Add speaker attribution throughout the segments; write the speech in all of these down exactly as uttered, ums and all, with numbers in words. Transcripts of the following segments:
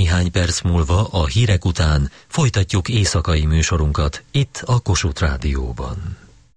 Speaker 1: Néhány perc múlva a hírek után folytatjuk éjszakai műsorunkat itt a Kossuth Rádióban.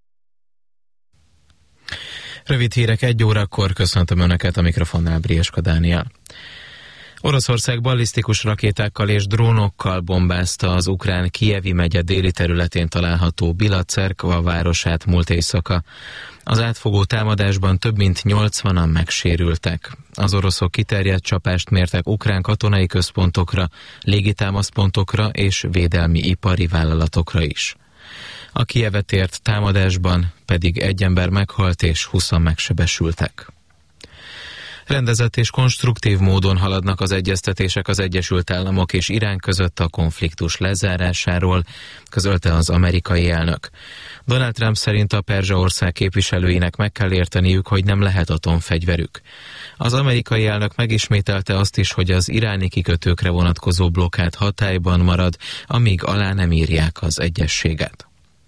Speaker 2: Rövid hírek egy órakor, köszöntöm Önöket, a mikrofonnál Brieska Dániel. Oroszország ballisztikus rakétákkal és drónokkal bombázta az ukrán Kijevi megye déli területén található Bila-Cerkva városát múlt éjszaka. Az átfogó támadásban több mint nyolcvanan megsérültek. Az oroszok kiterjedt csapást mértek ukrán katonai központokra, légitámaszpontokra és védelmi ipari vállalatokra is. A Kijevet ért támadásban pedig egy ember meghalt és húszan megsebesültek. Rendezett és konstruktív módon haladnak az egyeztetések az Egyesült Államok és Irán között a konfliktus lezárásáról, közölte az amerikai elnök. Donald Trump szerint a Perzsa-ország képviselőinek meg kell érteniük, hogy nem lehet atomfegyverük. Az amerikai elnök megismételte azt is, hogy az iráni kikötőkre vonatkozó blokkád hatályban marad, amíg alá nem írják az egyezséget.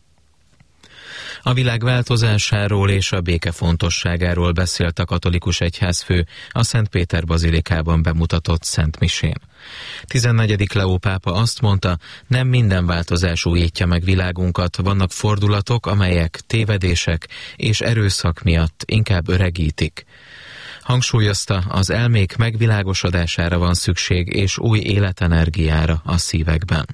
Speaker 2: A világ változásáról és a béke fontosságáról beszélt a katolikus egyházfő a Szent Péter bazilikában bemutatott Szent Misén. tizennegyedik Leó pápa azt mondta, nem minden változás újítja meg világunkat, vannak fordulatok, amelyek tévedések és erőszak miatt inkább öregítik. Hangsúlyozta, az elmék megvilágosodására van szükség és új életenergiára a szívekben.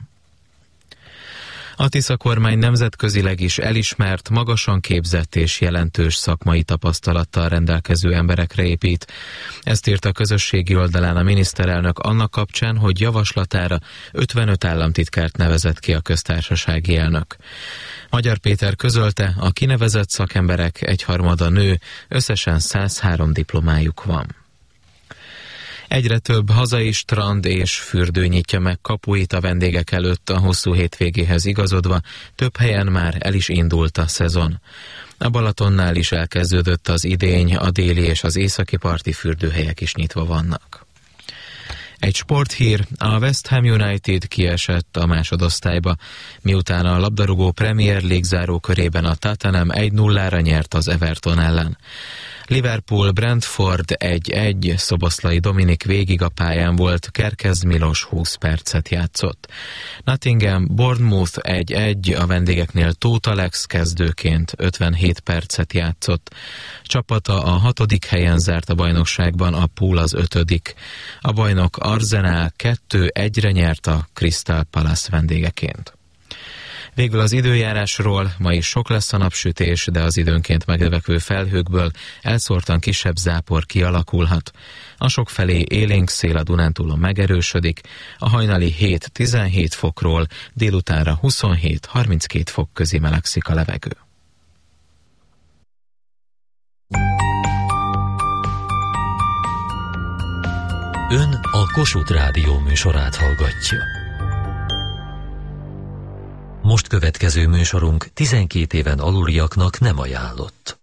Speaker 2: A Tisza kormány nemzetközileg is elismert, magasan képzett és jelentős szakmai tapasztalattal rendelkező emberekre épít. Ezt írt a közösségi oldalán a miniszterelnök annak kapcsán, hogy javaslatára ötvenöt államtitkárt nevezett ki a köztársasági elnök. Magyar Péter közölte, a kinevezett szakemberek egyharmada nő, összesen száz három diplomájuk van. Egyre több hazai strand és fürdő nyitja meg kapuit a vendégek előtt a hosszú hétvégéhez igazodva, több helyen már el is indult a szezon. A Balatonnál is elkezdődött az idény, a déli és az északi parti fürdőhelyek is nyitva vannak. Egy sporthír, a West Ham United kiesett a másodosztályba, miután a labdarúgó Premier League záró körében a Tottenham egy nullára nyert az Everton ellen. Liverpool Brentford egy egy, Szoboszlai Dominik végig a pályán volt, Kerkez Milos húsz percet játszott. Nottingham Bournemouth egy egy, a vendégeknél Tóth Alex kezdőként ötvenhét percet játszott. Csapata a hatodik helyen zárt a bajnokságban, a Pool az ötödik. A bajnok Arsenal kettő egyre nyert a Crystal Palace vendégeként. Végül az időjárásról, ma is sok lesz a napsütés, de az időnként megnövekvő felhőkből elszórtan kisebb zápor kialakulhat. A sokfelé élénk szél a Dunántúlon megerősödik, a hajnali hét-tizenhét fokról délutánra huszonhét-harminckét fok közé melegszik a levegő.
Speaker 1: Ön a Kossuth Rádió műsorát hallgatja. Most következő műsorunk tizenkét éven aluliaknak nem ajánlott.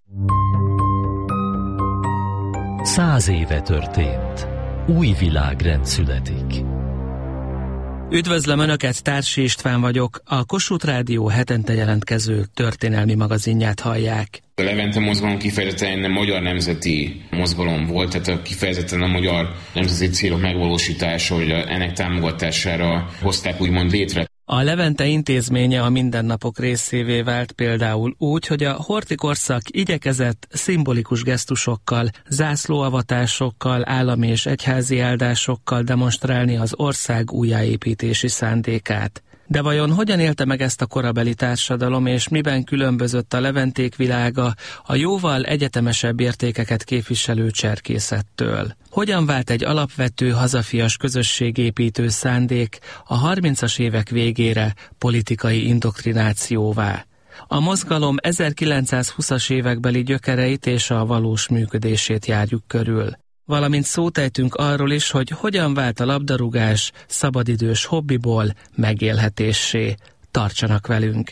Speaker 1: Száz éve történt. Új világrend születik.
Speaker 3: Üdvözlöm Önöket, Társi István vagyok, a Kossuth Rádió hetente jelentkező történelmi magazinját hallják.
Speaker 4: A Levente mozgalom kifejezetten magyar nemzeti mozgalom volt, tehát kifejezetten a magyar nemzeti célok megvalósítása, hogy ennek támogatására hozták úgymond létre.
Speaker 3: A Levente intézménye a mindennapok részévé vált például úgy, hogy a horthy-korszak igyekezett szimbolikus gesztusokkal, zászlóavatásokkal, állami és egyházi áldásokkal demonstrálni az ország újjáépítési szándékát. De vajon hogyan élte meg ezt a korabeli társadalom, és miben különbözött a leventék világa a jóval egyetemesebb értékeket képviselő cserkészettől? Hogyan vált egy alapvető hazafias közösségépítő szándék a harmincas évek végére politikai indoktrinációvá? A mozgalom ezerkilencszázhúszas évekbeli gyökereit és a valós működését járjuk körül. Valamint szót ejtünk arról is, hogy hogyan vált a labdarúgás szabadidős hobbiból megélhetéssé. Tartsanak velünk!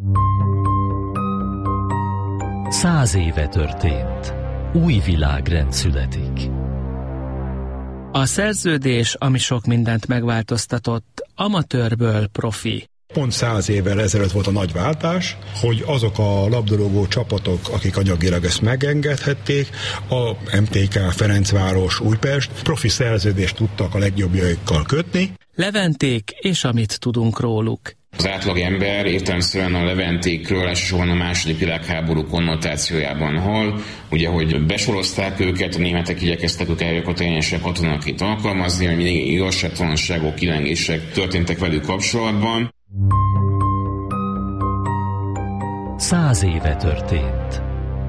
Speaker 1: Száz éve történt. Új világrend születik.
Speaker 3: A szerződés, ami sok mindent megváltoztatott, amatőrből profi.
Speaker 5: Pont száz évvel ezelőtt volt a nagy váltás, hogy azok a labdarúgó csapatok, akik anyagilag ezt megengedhették, a em té ká, Ferencváros, Újpest profi szerződést tudtak a legjobbjaikkal kötni.
Speaker 3: Leventék, és amit tudunk róluk.
Speaker 4: Az átlag ember értelemszerűen a leventékről elsősorban a második világháború konnotációjában hall. Ugye, hogy besorozták őket, a németek igyekeztek ők eljökötelényesek katonaként alkalmazni, hogy mindig igazságtalanságok, kilengések történtek velük kapcsolatban.
Speaker 1: Száz éve történt.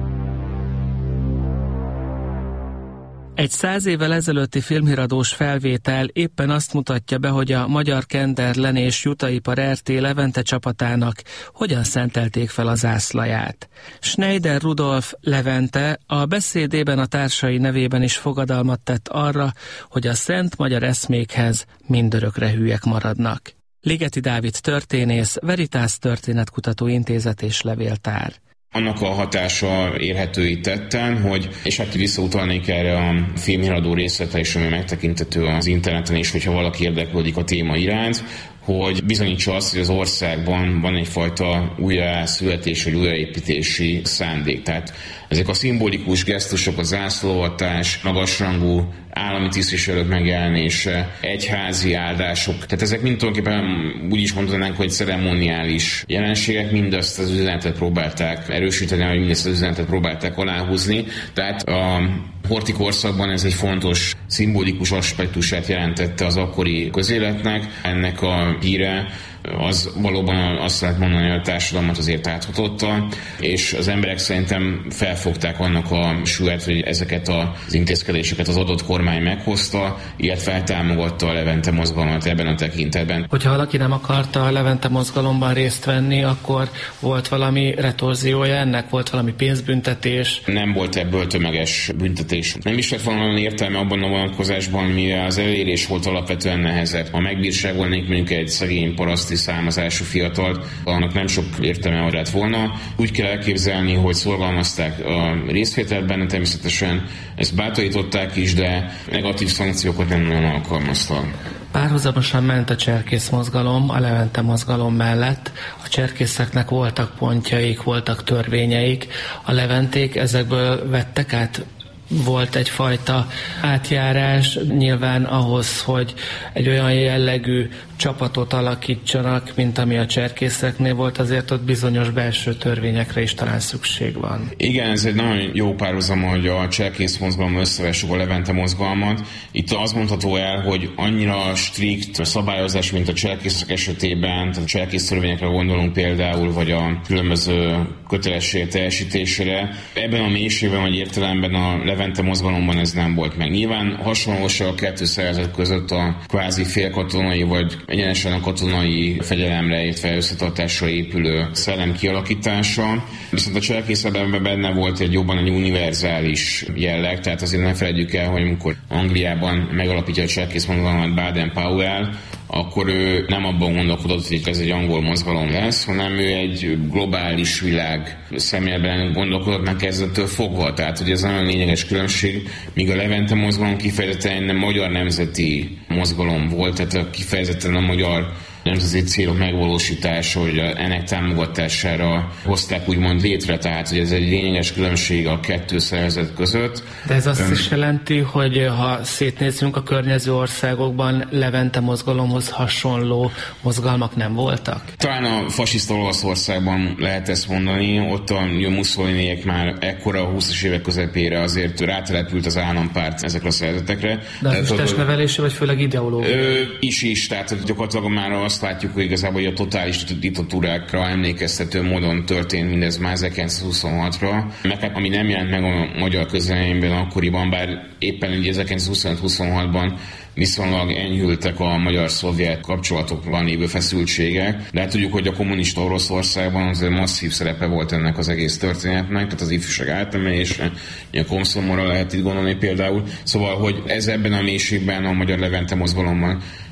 Speaker 3: Egy száz évvel ezelőtti filmhíradós felvétel éppen azt mutatja be, hogy a Magyar Kenderlen és Jutaipar er té Levente csapatának hogyan szentelték fel a zászlaját. Schneider Rudolf Levente a beszédében a társai nevében is fogadalmat tett arra, hogy a szent magyar eszmékhez mindörökre hűek maradnak. Ligeti Dávid történész, Veritas Történetkutató Intézet és Levéltár.
Speaker 4: Annak a hatása érhető itt tetten, hogy, és hát visszautalnék erre a filmhíradó részletre is, ami megtekintető az interneten is, hogyha valaki érdeklődik a téma iránt, hogy bizonyítsa azt, hogy az országban van egyfajta újjászületés vagy újraépítési szándék. Tehát ezek a szimbolikus gesztusok, a zászlóavatás, magasrangú állami tisztviselők megjelenése, egyházi áldások, tehát ezek mind tulajdonképpen úgy is mondhatnánk, hogy ceremoniális jelenségek, mindazt az üzenetet próbálták erősíteni, vagy mindezt az üzenetet próbálták aláhúzni. Tehát a horthy korszakban ez egy fontos szimbolikus aspektusát jelentette az akkori közéletnek. Ennek a híre az valóban azt lehet mondani, hogy a társadalmat azért áthatotta, és az emberek szerintem felfogták annak a súlyát, hogy ezeket az intézkedéseket az adott kormány meghozta, illetve feltámogatta a Levente mozgalmat ebben a tekintetben.
Speaker 3: Hogyha valaki nem akarta a Levente mozgalomban részt venni, akkor volt valami retorziója ennek? Volt valami pénzbüntetés?
Speaker 4: Nem volt ebből tömeges büntetés. Nem is lett valami értelme abban a vonatkozásban, mivel az elérés volt alapvetően nehezebb. Ha megbírságolnék mondjuk egy szegény paraszt származású fiatalt, annak nem sok értelme arra lett volna. Úgy kell elképzelni, hogy szorgalmazták a részvételt benne, természetesen ezt bátorították is, de negatív szankciókat nem nagyon alkalmaztak.
Speaker 3: Párhuzamosan ment a cserkész mozgalom a Levente mozgalom mellett. A cserkészeknek voltak pontjaik, voltak törvényeik. A leventék ezekből vettek át? Volt egyfajta átjárás nyilván ahhoz, hogy egy olyan jellegű csapatot alakítsanak, mint ami a cserkészeknél volt, azért ott bizonyos belső törvényekre is talán szükség van.
Speaker 4: Igen, ez egy nagyon jó párhuzam, hogy a cserkész mozgalom összevessük a Levente mozgalmat. Itt azt mondható el, hogy annyira strikt szabályozás, mint a cserkészek esetében, tehát a cserkész törvényekre gondolunk például, vagy a különböző kötelesség teljesítésére. Ebben a mélységben vagy értelemben a Levente mozgalomban ez nem volt meg. Nyilván hasonlóság a kettő szervezet között a kvázi félkatonai vagy egyenesen a katonai fegyelemre, illetve összetartásra épülő szellem kialakítása. Viszont a cselekészetben benne volt egy jobban egy univerzális jelleg, tehát azért ne felejtjük el, hogy amikor Angliában megalapítja a cselekvész mozgalmat Baden-Powell, akkor ő nem abban gondolkodott, hogy ez egy angol mozgalom lesz, hanem ő egy globális világ szemében gondolkodott meg kezdettől fogva. Tehát, hogy ez nagyon lényeges különbség, míg a Levente mozgalom kifejezetten nem magyar nemzeti mozgalom volt, tehát kifejezetten a magyar nemzeti célok megvalósítása, hogy ennek támogatására hozták úgymond létre, tehát hogy ez egy lényeges különbség a kettő szervezet között.
Speaker 3: De ez azt is jelenti, hogy ha szétnézzünk a környező országokban, Levente mozgalomhoz hasonló mozgalmak nem voltak?
Speaker 4: Talán a fasiszta Olaszországban lehet ezt mondani, ott a Mussoliniek már ekkora a húszas évek közepére azért rátelepült az állampárt ezekre a szervezetekre.
Speaker 3: De az is testnevelése, vagy főleg ideológia?
Speaker 4: Is is, tehát gyakorlatilag már azt látjuk, hogy igazából a totális diktatúrákra emlékeztető módon történt mindez már ezerkilencszázhuszonhatra. Meg hát, ami nem jelent meg a magyar közvéleményben akkoriban, bár éppen ugye ezerkilencszázhuszonöt-huszonhatban viszonylag enyhültek a magyar-szovjet kapcsolatokban lévő feszültségek, de hát tudjuk, hogy a kommunista Oroszországban azért masszív szerepe volt ennek az egész történetnek, tehát az ifjúság átemelése, a Komszomorra lehet itt gondolni például. Szóval, hogy ez ebben a mélységben a magyar Levente mozgalomban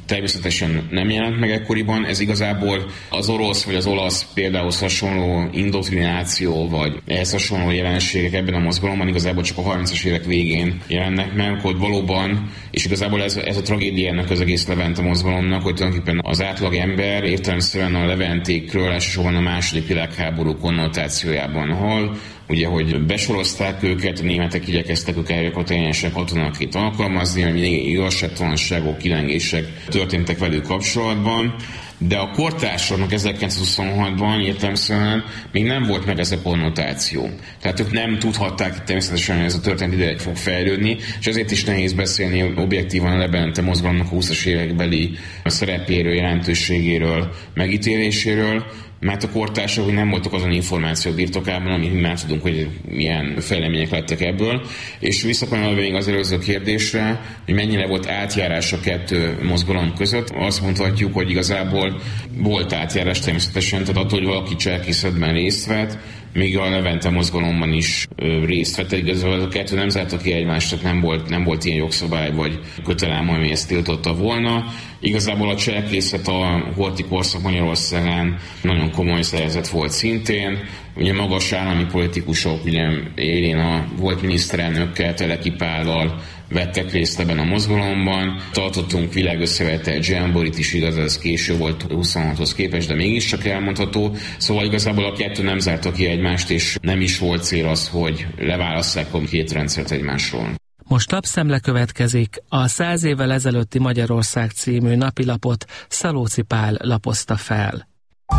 Speaker 4: természetesen nem jelent meg ekkoriban. Ez igazából az orosz vagy az olasz például hasonló indoktrináció, vagy ehhez hasonló jelenségek ebben a mozgalomban igazából csak a harmincas évek végén jelennek meg, hogy valóban, és igazából ez, ez a tragédiának az egész Levente mozgalomnak, hogy tulajdonképpen az átlag ember értelemszerűen a leventékről elsősorban a második világháború konnotációjában hall, ugye, hogy besorozták őket, a németek igyekeztek ők eljökategényesen katonaként alkalmazni, hogy mindig igazságtalanságok, kilengések történtek velük kapcsolatban, de a kortársaknak ezerkilencszázhuszonhatban értelemszerűen még nem volt meg ez a konnotáció. Tehát ők nem tudhatták természetesen, hogy ez a történet ideig fog fejlődni, és ezért is nehéz beszélni objektívan a Levente mozgalomnak a húszas évekbeli szerepéről, jelentőségéről, megítéléséről, mert a kortársak hogy nem voltak azon információk birtokában, amit mi már tudunk, hogy milyen fejlemények lettek ebből. És visszakanyarodva még az előző kérdésre, hogy mennyire volt átjárás a kettő mozgalom között, azt mondhatjuk, hogy igazából volt átjárás természetesen, tehát attól, hogy valaki cselekészetben részt vett, még a Levente mozgalomban is ö, részt vett, igazából a kettő nem zárta ki egymást, tehát nem volt, nem volt ilyen jogszabály vagy kötelem, ami ezt tiltotta volna. Igazából a cselekvészet a horthy korszak Magyarországán nagyon komoly szervezet volt szintén. Ugye magas állami politikusok, ugye élén a volt miniszterelnökkel, Teleki Pállal vettek részt ebben a mozgalomban. Tartottunk világösszevetett Zsemborit is, igaz, ez késő volt huszonhathoz képest, de mégiscsak elmondható. Szóval igazából a kettő nem zárta ki egymást, és nem is volt cél az, hogy leválasszák a két rendszert egymásról.
Speaker 3: Most lapszemle következik, a Száz évvel ezelőtti Magyarország című napilapot Szalóci Pál lapozta fel.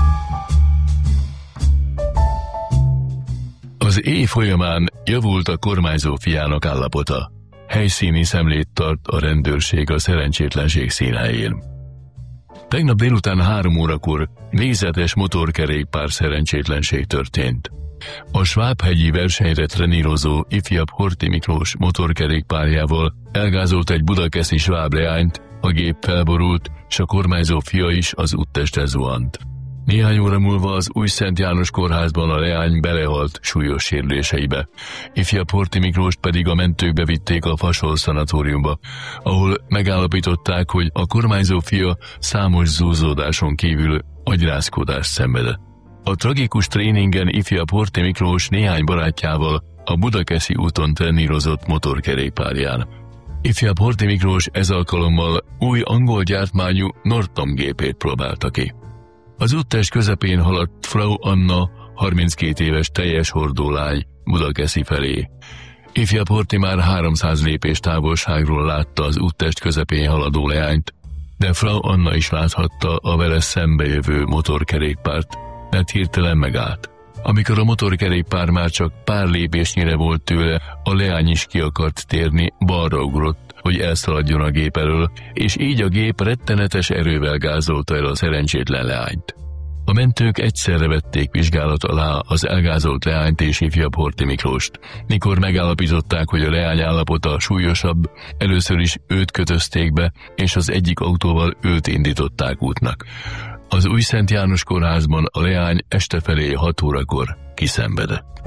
Speaker 6: Az éj folyamán javult a kormányzó fiának állapota. Helyszíni szemlét tart a rendőrség a szerencsétlenség színhelyén. Tegnap délután három órakor nézetes motorkerékpár szerencsétlenség történt. A Svábhegyi versenyre trenírozó ifjabb Horthy Miklós motorkerékpárjával elgázolt egy budakeszi sváb leányt, a gép felborult, s a kormányzó fia is az úttestre zuhant. Néhány óra múlva az Új Szent János kórházban a leány belehalt súlyos sérüléseibe. Ifjabb Horthy Miklóst pedig a mentők bevitték a Fasol szanatóriumba, ahol megállapították, hogy a kormányzó fia számos zúzódáson kívül agyrázkódást szenvedett. A tragikus tréningen ifjabb Horthy Miklós néhány barátjával a Budakeszi úton trenírozott motorkerékpárján. Ifjabb Horthy Miklós ez alkalommal új angol gyártmányú Norton gépét próbálta ki. Az úttest közepén haladt Frau Anna, harminckét éves teljes hordó lány Budakeszi felé. Ifjabb Horthy már háromszáz lépés távolságról látta az úttest közepén haladó leányt, de Frau Anna is láthatta a vele szembejövő motorkerékpárt, mert hirtelen megállt. Amikor a motorkerékpár már csak pár lépésnyire volt tőle, a leány is ki akart térni, balra ugrott, hogy elszaladjon a gép elől, és így a gép rettenetes erővel gázolta el a szerencsétlen leányt. A mentők egyszerre vették vizsgálat alá az elgázolt leányt és ifjabb Horthy Miklóst. Mikor megállapították, hogy a leány állapota súlyosabb, először is őt kötözték be, és az egyik autóval őt indították útnak. Az Új Szent János kórházban a leány este felé hat órakor kiszenvedett.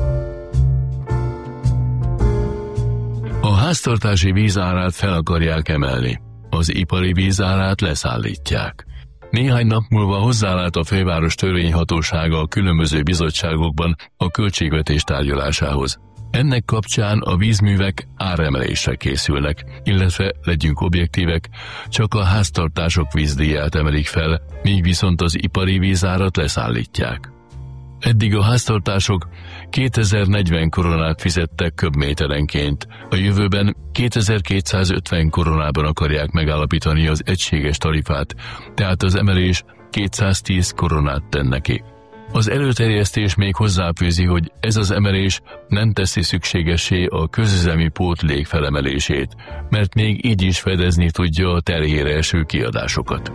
Speaker 6: A háztartási vízárát fel akarják emelni, az ipari vízárát leszállítják. Néhány nap múlva hozzálát a főváros törvényhatósága a különböző bizottságokban a költségvetés tárgyalásához. Ennek kapcsán a vízművek áremelésre készülnek, illetve legyünk objektívek, csak a háztartások vízdíját emelik fel, míg viszont az ipari vízárat leszállítják. Eddig a háztartások kétezer-negyven koronát fizettek köbméterenként, a jövőben kétezer-kétszázötven koronában akarják megállapítani az egységes tarifát, tehát az emelés kétszáztíz koronát tenne ki. Az előterjesztés még hozzáfűzi, hogy ez az emelés nem teszi szükségessé a közüzemi pótlék felemelését, mert még így is fedezni tudja a terhére eső kiadásokat.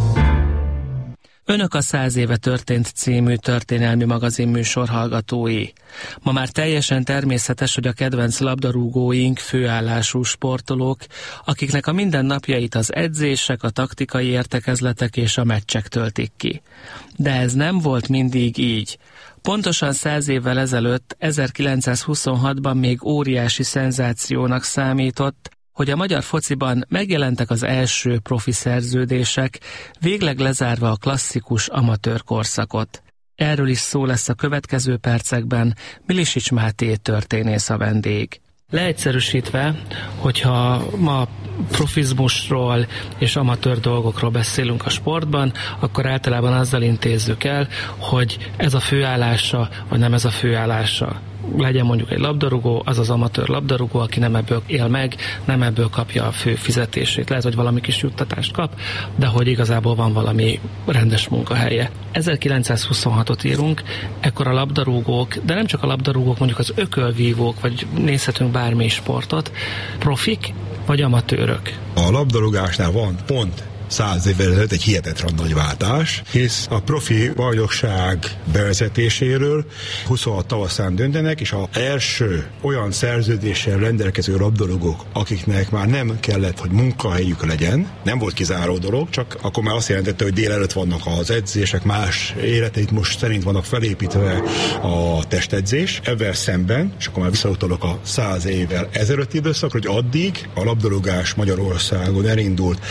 Speaker 3: Önök a Száz éve történt című történelmi magazinműsor hallgatói. Ma már teljesen természetes, hogy a kedvenc labdarúgóink főállású sportolók, akiknek a mindennapjait az edzések, a taktikai értekezletek és a meccsek töltik ki. De ez nem volt mindig így. Pontosan száz évvel ezelőtt, ezerkilencszázhuszonhatban még óriási szenzációnak számított, hogy a magyar fociban megjelentek az első profi szerződések, végleg lezárva a klasszikus amatőr korszakot. Erről is szó lesz a következő percekben, Milisics Máté történész a vendég. Leegyszerűsítve, hogyha ma profizmusról és amatőr dolgokról beszélünk a sportban, akkor általában azzal intézzük el, hogy ez a főállása, vagy nem ez a főállása. Legyen mondjuk egy labdarúgó, az az amatőr labdarúgó, aki nem ebből él meg, nem ebből kapja a fő fizetését. Lehet, hogy valami kis juttatást kap, de hogy igazából van valami rendes munkahelye. ezerkilencszázhuszonhatot írunk, ekkor a labdarúgók, de nem csak a labdarúgók, mondjuk az ökölvívók, vagy nézhetünk bármi sportot, profik vagy amatőrök.
Speaker 5: A labdarúgásnál van pont száz évvel ezelőtt egy hihetetlen nagy váltás, hisz a profi bajnokság bevezetéséről huszonhat tavaszán döntenek, és az első olyan szerződéssel rendelkező labdarúgók, akiknek már nem kellett, hogy munkahelyük legyen, nem volt kizáró dolog, csak akkor már azt jelentette, hogy délelőtt vannak az edzések, más életeit most szerint vannak felépítve a testedzés. Ebben szemben, és akkor már visszautalok a száz évvel ezelőtti időszakra, hogy addig a labdarúgás Magyarországon elindult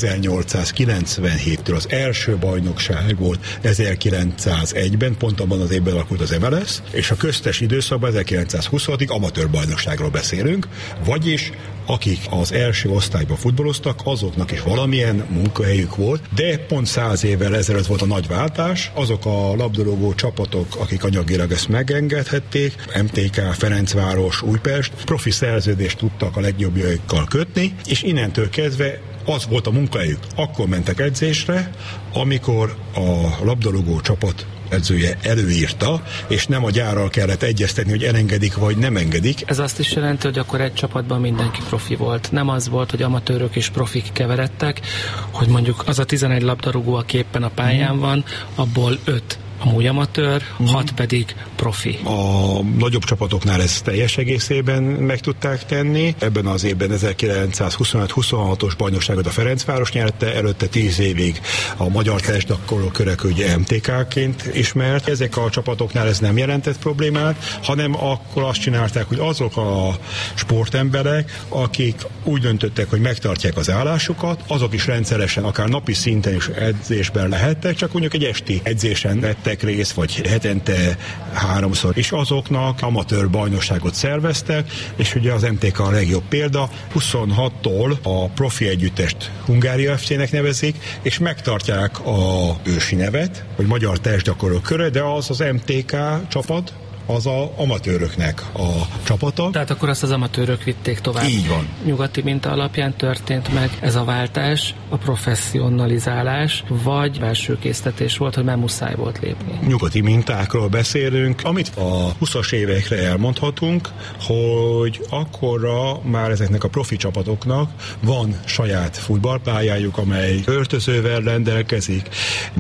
Speaker 5: ezernyolcszázkilencvenhéttől az első bajnokság volt ezerkilencszázegyben, pont abban az évben alakult az em el es, és a köztes időszakban ezerkilencszázhuszonhatig amatőr bajnokságról beszélünk, vagyis akik az első osztályban futballoztak, azoknak is valamilyen munkahelyük volt, de pont száz évvel ezelőtt volt a nagy váltás, azok a labdarúgó csapatok, akik anyagilag ezt megengedhették, em té ká, Ferencváros, Újpest, profi szerződést tudtak a legjobbjaikkal kötni, és innentől kezdve az volt a munkahelyük. Akkor mentek edzésre, amikor a labdarúgó csapat edzője előírta, és nem a gyárral kellett egyeztetni, hogy elengedik vagy nem engedik.
Speaker 3: Ez azt is jelenti, hogy akkor egy csapatban mindenki profi volt. Nem az volt, hogy amatőrök és profik keveredtek, hogy mondjuk az a tizenegy labdarúgó, aki éppen a pályán van, abból öt amúgy amatőr, mm. hat pedig profi.
Speaker 5: A nagyobb csapatoknál ezt teljes egészében meg tudták tenni. Ebben az évben ezerkilencszázhuszonöt-huszonhatos bajnokságot a Ferencváros nyerte, előtte tíz évig a magyar testgyakorló körök ugye em té ká-ként ismert. Ezek a csapatoknál ez nem jelentett problémát, hanem akkor azt csinálták, hogy azok a sportemberek, akik úgy döntöttek, hogy megtartják az állásukat, azok is rendszeresen, akár napi szinten is edzésben lehettek, csak mondjuk egy esti edzésen vettek részt, vagy hetente háromszor, és azoknak amatőr bajnokságot szerveztek, és ugye az em té ká a legjobb példa, huszonhattól a profi együttest Hungária ef cé-nek nevezik, és megtartják a ősi nevet, hogy Magyar Testgyakorló Köre, de az az em té ká csapat, az a amatőröknek a csapata.
Speaker 3: Tehát akkor azt az amatőrök vitték tovább.
Speaker 5: Így van.
Speaker 3: Nyugati minta alapján történt meg ez a váltás, a professzionalizálás, vagy belsőkésztetés volt, hogy már muszáj volt lépni.
Speaker 5: Nyugati mintákról beszélünk. Amit a huszas évekre elmondhatunk, hogy akkorra már ezeknek a profi csapatoknak van saját futballpályájuk, amely öltözővel rendelkezik,